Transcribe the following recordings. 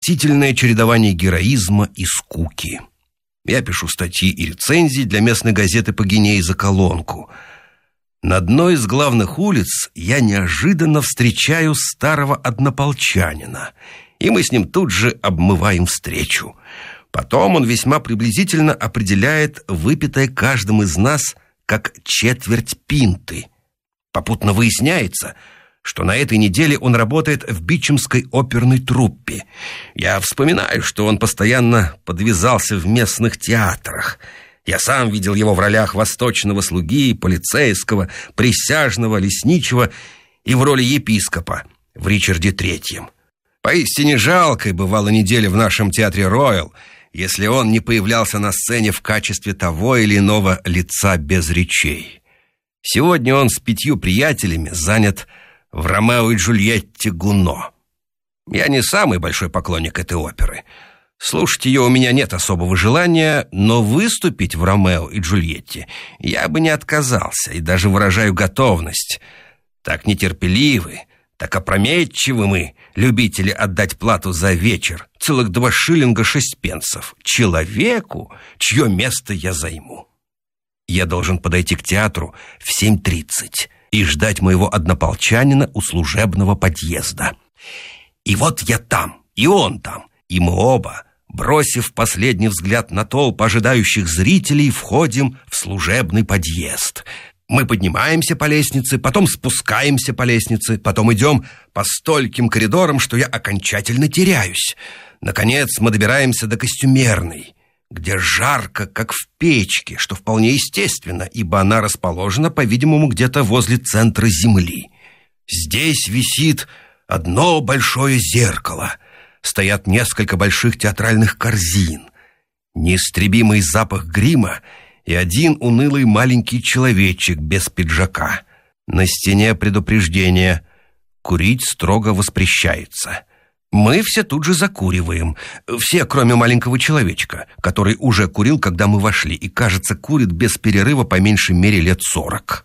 восхитительное чередование героизма и скуки. Я пишу статьи и рецензии для местной газеты по Гинее за колонку. На одной из главных улиц я неожиданно встречаю старого однополчанина, и мы с ним тут же обмываем встречу. Потом он весьма приблизительно определяет выпитое каждым из нас как четверть пинты. Попутно выясняется, что на этой неделе он работает в бичемской оперной труппе. Я вспоминаю, что он постоянно подвязался в местных театрах. Я сам видел его в ролях восточного слуги, полицейского, присяжного, лесничего и в роли епископа в «Ричарде III». Поистине жалкой бывала неделя в нашем театре «Роял», если он не появлялся на сцене в качестве того или иного лица без речей. Сегодня он с 5 приятелями занят в «Ромео и Джульетте» Гуно. Я не самый большой поклонник этой оперы. Слушать ее у меня нет особого желания, но выступить в «Ромео и Джульетте» я бы не отказался и даже выражаю готовность. Так нетерпеливы, так опрометчивы мы, любители отдать плату за вечер, целых 2 шиллинга 6 пенсов, человеку, чье место я займу. Я должен подойти к театру в 7:30 и ждать моего однополчанина у служебного подъезда. И вот я там, и он там, и мы оба, бросив последний взгляд на толпу ожидающих зрителей, входим в служебный подъезд. Мы поднимаемся по лестнице, потом спускаемся по лестнице, потом идем по стольким коридорам, что я окончательно теряюсь. Наконец мы добираемся до костюмерной, где жарко, как в печке, что вполне естественно, ибо она расположена, по-видимому, где-то возле центра земли. Здесь висит одно большое зеркало, стоят несколько больших театральных корзин, неистребимый запах грима и один унылый маленький человечек без пиджака. На стене предупреждение: курить строго воспрещается. Мы все тут же закуриваем. Все, кроме маленького человечка, который уже курил, когда мы вошли, и, кажется, курит без перерыва по меньшей мере лет 40.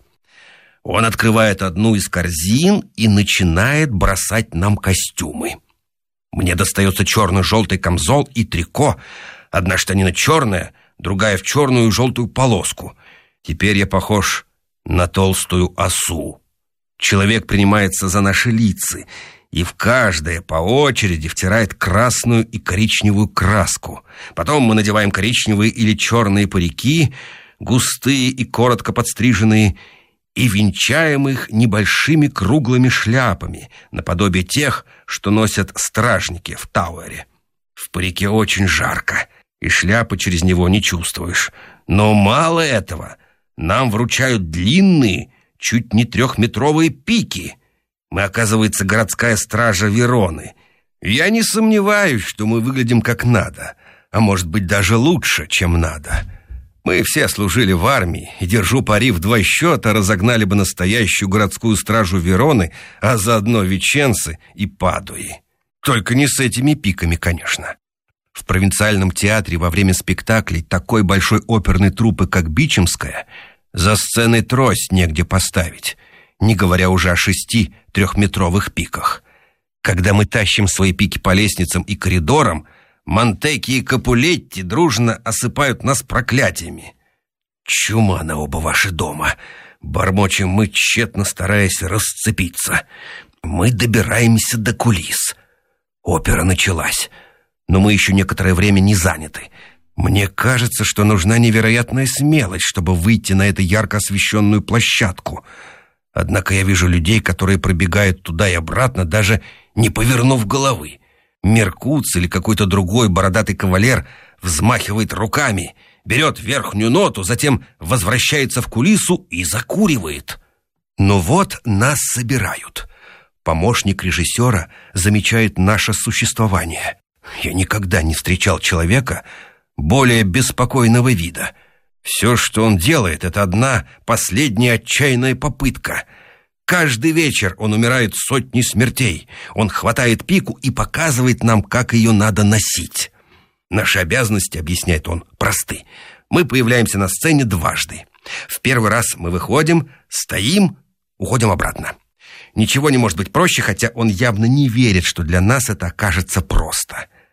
Он открывает одну из корзин и начинает бросать нам костюмы. Мне достается черно-желтый камзол и трико. Одна штанина черная, другая в черную и желтую полоску. Теперь я похож на толстую осу. Человек принимается за наши лица и в каждое по очереди втирает красную и коричневую краску. Потом мы надеваем коричневые или черные парики, густые и коротко подстриженные, и венчаем их небольшими круглыми шляпами, наподобие тех, что носят стражники в Тауэре. В парике очень жарко, и шляпы через него не чувствуешь. Но мало этого, нам вручают длинные, чуть не 3-метровые пики. Мы, оказывается, городская стража Вероны. Я не сомневаюсь, что мы выглядим как надо, а может быть даже лучше, чем надо. Мы все служили в армии, и, держу пари, в 2 счета разогнали бы настоящую городскую стражу Вероны, а заодно Веченцы и Падуи. Только не с этими пиками, конечно. В провинциальном театре во время спектаклей такой большой оперной труппы, как Бичемская, за сценой трость негде поставить, не говоря уже о 6 3-метровых пиках. Когда мы тащим свои пики по лестницам и коридорам, Монтеки и Капулетти дружно осыпают нас проклятиями. «Чума на оба ваши дома!» — бормочем мы, тщетно стараясь расцепиться. Мы добираемся до кулис. Опера началась, но мы еще некоторое время не заняты. Мне кажется, что нужна невероятная смелость, чтобы выйти на эту ярко освещенную площадку. Однако я вижу людей, которые пробегают туда и обратно, даже не повернув головы. Меркуц или какой-то другой бородатый кавалер взмахивает руками, берет верхнюю ноту, затем возвращается в кулису и закуривает. Но вот нас собирают. Помощник режиссера замечает наше существование. Я никогда не встречал человека более беспокойного вида. Все, что он делает, это одна последняя отчаянная попытка. Каждый вечер он умирает сотни смертей. Он хватает пику и показывает нам, как ее надо носить. Наши обязанности, объясняет он, просты. Мы появляемся на сцене дважды. В первый раз мы выходим, стоим, уходим обратно. Ничего не может быть проще, хотя он явно не верит, что для нас это окажется просто.